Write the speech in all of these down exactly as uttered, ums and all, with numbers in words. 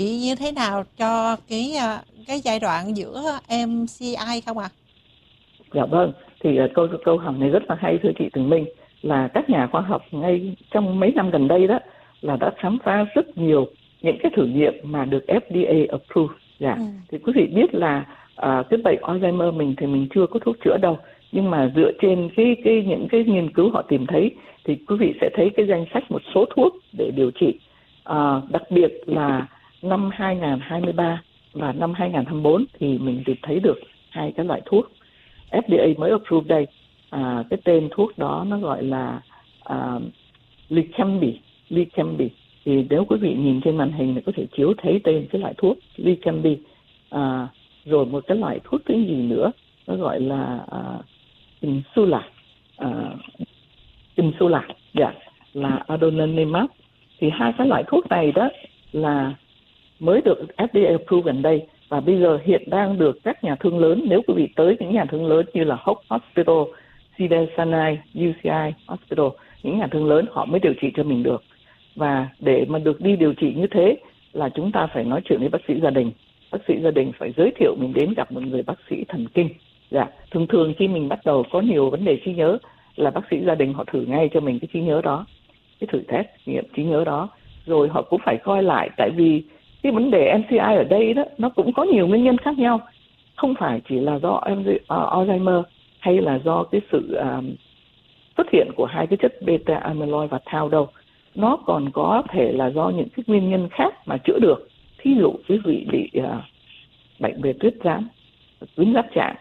như thế nào cho cái à, cái giai đoạn giữa em xê i không ạ? À? Dạ vâng, thì uh, câu câu hỏi này rất là hay thưa chị Tường Minh, là các nhà khoa học ngay trong mấy năm gần đây đó là đã khám phá rất nhiều những cái thử nghiệm mà được ép đê a approve. Dạ, ừ. Thì quý vị biết là uh, cái bệnh Alzheimer mình thì mình chưa có thuốc chữa đâu, nhưng mà dựa trên cái cái những cái nghiên cứu họ tìm thấy thì quý vị sẽ thấy cái danh sách một số thuốc để điều trị. Uh, đặc biệt là năm hai không hai ba và năm hai không hai tư thì mình được thấy được hai cái loại thuốc ép đê a mới approve đây. À, cái tên thuốc đó nó gọi là uh, Leqembi. Leqembi thì nếu quý vị nhìn trên màn hình thì có thể chiếu thấy tên cái loại thuốc Leqembi. À, rồi một cái loại thuốc thứ gì nữa nó gọi là uh, Insula. Uh, Insula, dạ, là Adalimumab. Thì hai cái loại thuốc này đó là mới được ép đê a approve gần đây, và bây giờ hiện đang được các nhà thương lớn, nếu quý vị tới những nhà thương lớn như là Hope Hospital, Cedars-Sinai, u xê i Hospital, những nhà thương lớn họ mới điều trị cho mình được. Và để mà được đi điều trị như thế là chúng ta phải nói chuyện với bác sĩ gia đình. Bác sĩ gia đình phải giới thiệu mình đến gặp một người bác sĩ thần kinh. Dạ, thường thường khi mình bắt đầu có nhiều vấn đề trí nhớ là bác sĩ gia đình họ thử ngay cho mình cái trí nhớ đó, cái thử test nghiệm trí nhớ đó. Rồi họ cũng phải coi lại, tại vì cái vấn đề em xê i ở đây đó nó cũng có nhiều nguyên nhân khác nhau, không phải chỉ là do Alzheimer hay là do cái sự uh, xuất hiện của hai cái chất beta amyloid và tau đâu, nó còn có thể là do những cái nguyên nhân khác mà chữa được. Thí dụ quý vị bị uh, bệnh về tuyết rán, tuyến giáp trạng,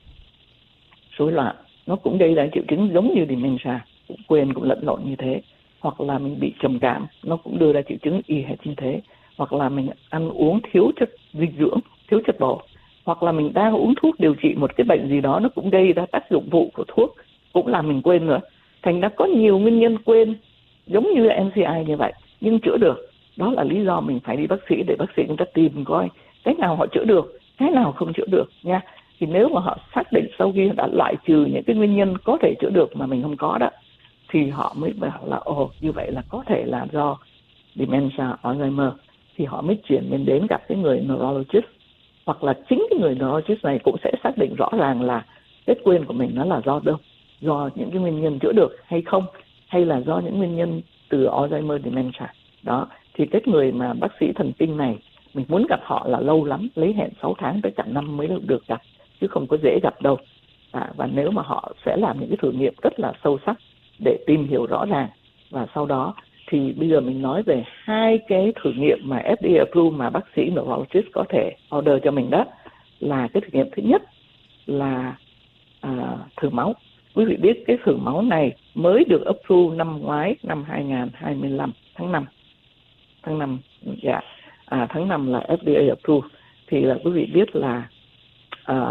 rối loạn, nó cũng gây ra triệu chứng giống như dementia, cũng quên cũng lẫn lộn như thế. Hoặc là mình bị trầm cảm, nó cũng đưa ra triệu chứng y hệt như thế. Hoặc là mình ăn uống thiếu chất dinh dưỡng, thiếu chất bổ, hoặc là mình đang uống thuốc điều trị một cái bệnh gì đó, nó cũng gây ra tác dụng phụ của thuốc, cũng làm mình quên nữa. Thành ra có nhiều nguyên nhân quên giống như em xê i như vậy, nhưng chữa được. Đó là lý do mình phải đi bác sĩ để bác sĩ người ta tìm coi cái nào họ chữa được, cái nào không chữa được nha. Thì nếu mà họ xác định sau khi đã loại trừ những cái nguyên nhân có thể chữa được mà mình không có đó, thì họ mới bảo là ồ, như vậy là có thể là do dementia, Alzheimer, thì họ mới chuyển mình đến gặp cái người neurologist. Hoặc là chính cái người neurologist này cũng sẽ xác định rõ ràng là cái quên của mình nó là do đâu, do những cái nguyên nhân chữa được hay không, hay là do những nguyên nhân từ Alzheimer, dementia. Đó, thì cái người mà bác sĩ thần kinh này, mình muốn gặp họ là lâu lắm, lấy hẹn sáu tháng tới cả năm mới được gặp, chứ không có dễ gặp đâu. À, và nếu mà họ sẽ làm những cái thử nghiệm rất là sâu sắc để tìm hiểu rõ ràng, và sau đó thì bây giờ mình nói về hai cái thử nghiệm mà ép đê a approve mà bác sĩ neurologist có thể order cho mình đó. Là cái thử nghiệm thứ nhất là à, thử máu. Quý vị biết cái thử máu này mới được approve năm ngoái, năm hai không hai lăm, tháng năm. Tháng năm, dạ, à, tháng năm là ép đê a approve. Thì là quý vị biết là à,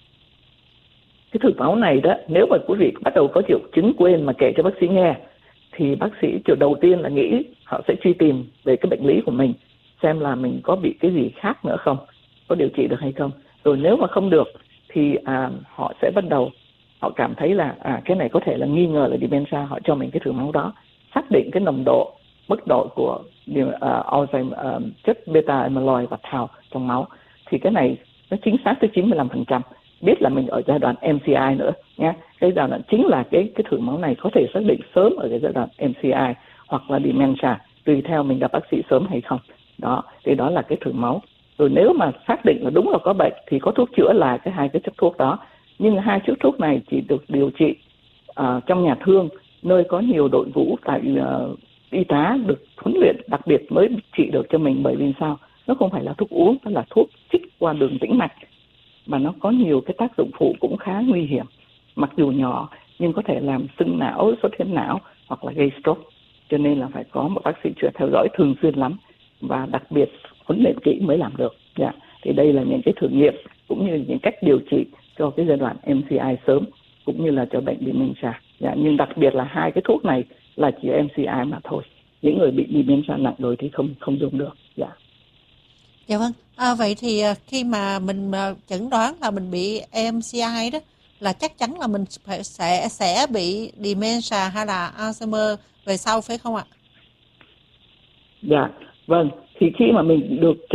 cái thử máu này đó, nếu mà quý vị bắt đầu có triệu chứng quên mà kể cho bác sĩ nghe, thì bác sĩ kiểu đầu tiên là nghĩ họ sẽ truy tìm về cái bệnh lý của mình, xem là mình có bị cái gì khác nữa không, có điều trị được hay không. Rồi nếu mà không được thì à, họ sẽ bắt đầu, họ cảm thấy là à, cái này có thể là nghi ngờ là dementia, họ cho mình cái thử máu đó, xác định cái nồng độ, mức độ của uh, Alzheimer, uh, chất beta amyloid và tau trong máu. Thì cái này nó chính xác tới chín mươi lăm phần trăm, biết là mình ở giai đoạn em xê i nữa nha. Cái giai đoạn chính là cái cái thử máu này có thể xác định sớm ở cái giai đoạn em xê i hoặc là dementia, tùy theo mình gặp bác sĩ sớm hay không. Đó, thì đó là cái thử máu. Rồi nếu mà xác định là đúng là có bệnh thì có thuốc chữa là cái hai cái chất thuốc đó. Nhưng hai chất thuốc này chỉ được điều trị uh, trong nhà thương, nơi có nhiều đội ngũ tại uh, y tá được huấn luyện đặc biệt mới trị được cho mình. Bởi vì sao? Nó không phải là thuốc uống, nó là thuốc chích qua đường tĩnh mạch, mà nó có nhiều cái tác dụng phụ cũng khá nguy hiểm. Mặc dù nhỏ nhưng có thể làm sưng não, xuất huyết não hoặc là gây stroke. Cho nên là phải có một bác sĩ chuyên theo dõi thường xuyên lắm và đặc biệt huấn luyện kỹ mới làm được. Dạ. Thì đây là những cái thử nghiệm cũng như những cách điều trị cho cái giai đoạn em xê i sớm cũng như là cho bệnh dementia. Dạ. Nhưng đặc biệt là hai cái thuốc này là chỉ em xê i mà thôi. Những người bị dementia nặng rồi thì không không dùng được. Dạ. Dạ vâng. À, vậy thì khi mà mình chẩn đoán là mình bị em xê i đó, là chắc chắn là mình phải, sẽ sẽ bị dementia hay là Alzheimer về sau phải không ạ? Dạ, vâng. Thì khi mà mình được